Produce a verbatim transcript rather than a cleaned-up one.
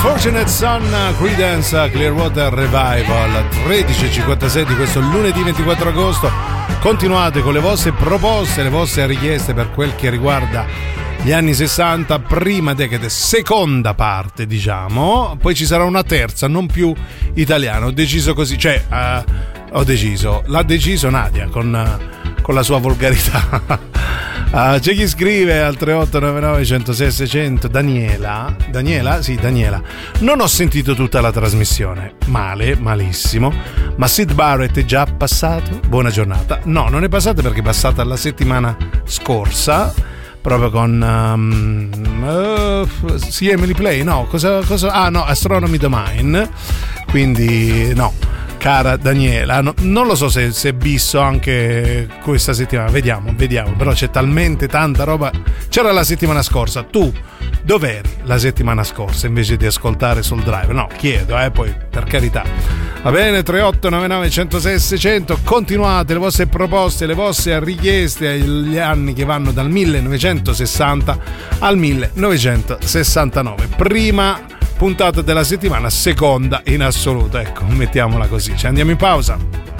Unfortunate Son, Creedence Clearwater Revival, tredici e cinquantasei di questo lunedì ventiquattro agosto. Continuate con le vostre proposte, le vostre richieste per quel che riguarda gli anni sessanta, prima decade, seconda parte diciamo, poi ci sarà una terza, non più italiana, ho deciso così, cioè uh, ho deciso, l'ha deciso Nadia con, uh, con la sua volgarità. Uh, c'è chi scrive al tre otto nove nove uno zero sei seicento, Daniela, Daniela? Sì, Daniela. Non ho sentito tutta la trasmissione. Male, malissimo. Ma Syd Barrett è già passato? Buona giornata. No, non è passato perché è passata la settimana scorsa, proprio con um, uh, sì, Emily Play, no, cosa, cosa? Ah no, Astronomy Domain. Quindi no, cara Daniela, no, non lo so se, se bisso anche questa settimana, vediamo, vediamo, però c'è talmente tanta roba. C'era la settimana scorsa, tu dov'eri la settimana scorsa invece di ascoltare sul drive? No, chiedo, eh, poi per carità. Va bene, tre otto nove nove uno zero sei seicento, continuate le vostre proposte, le vostre richieste agli anni che vanno dal millenovecentosessanta al millenovecentosessantanove. Prima puntata della settimana, seconda in assoluto, ecco, mettiamola così. Ci andiamo in pausa.